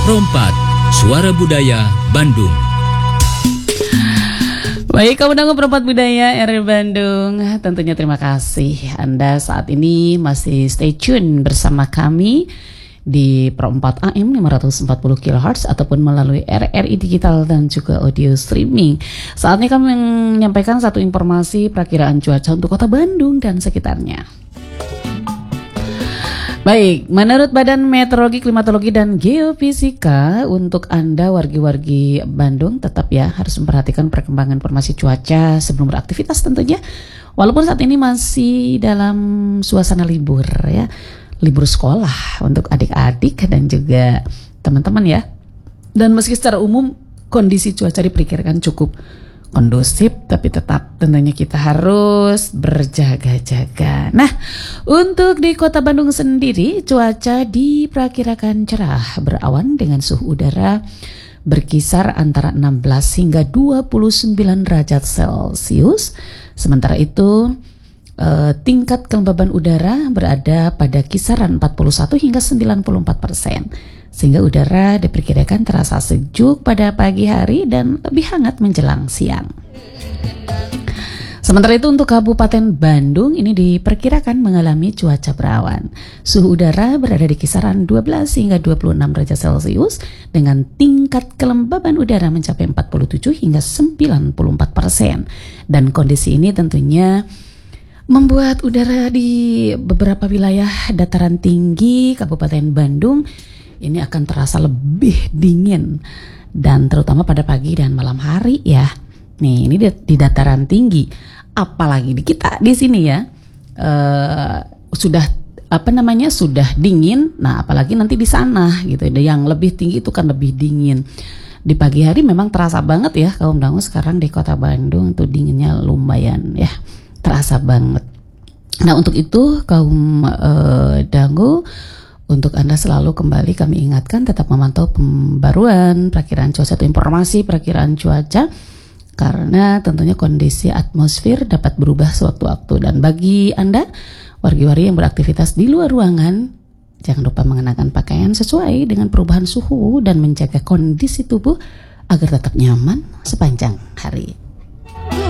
Rompat, Suara Budaya Bandung. Baik, kamu dengar Perempat Budaya RRI Bandung. Tentunya terima kasih Anda saat ini masih stay tune bersama kami di Perempat AM 540 kHz ataupun melalui RRI Digital dan juga audio streaming. Saatnya kami menyampaikan satu informasi perakiraan cuaca untuk Kota Bandung dan sekitarnya. Baik, menurut Badan Meteorologi, Klimatologi, dan Geofisika, untuk Anda wargi-wargi Bandung tetap ya harus memperhatikan perkembangan informasi cuaca sebelum beraktivitas tentunya. Walaupun saat ini masih dalam suasana libur ya, libur sekolah untuk adik-adik dan juga teman-teman ya. Dan meski secara umum kondisi cuaca diperkirakan cukup kondusif, tapi tetap tentunya kita harus berjaga-jaga. Nah, untuk di Kota Bandung sendiri, cuaca diperkirakan cerah berawan dengan suhu udara berkisar antara 16 hingga 29 derajat Celcius. Sementara itu, tingkat kelembaban udara berada pada kisaran 41 hingga 94%. Sehingga udara diperkirakan terasa sejuk pada pagi hari dan lebih hangat menjelang siang. Sementara itu untuk Kabupaten Bandung ini diperkirakan mengalami cuaca berawan. Suhu udara berada di kisaran 12 hingga 26 derajat Celcius dengan tingkat kelembaban udara mencapai 47 hingga 94%. Dan kondisi ini tentunya membuat udara di beberapa wilayah dataran tinggi Kabupaten Bandung ini akan terasa lebih dingin, dan terutama pada pagi dan malam hari ya. Nih, ini di dataran tinggi, apalagi di kita di sini ya, sudah sudah dingin. Nah, apalagi nanti di sana gitu, yang lebih tinggi itu kan lebih dingin. Di pagi hari memang terasa banget ya kaum dangu sekarang di Kota Bandung tuh dinginnya lumayan ya, terasa banget. Nah, untuk itu kaum dangu, untuk Anda selalu kembali kami ingatkan tetap memantau pembaruan perakiraan cuaca atau informasi perakiraan cuaca, karena tentunya kondisi atmosfer dapat berubah sewaktu-waktu. Dan bagi Anda wargi-wargi yang beraktivitas di luar ruangan, jangan lupa mengenakan pakaian sesuai dengan perubahan suhu dan menjaga kondisi tubuh agar tetap nyaman sepanjang hari.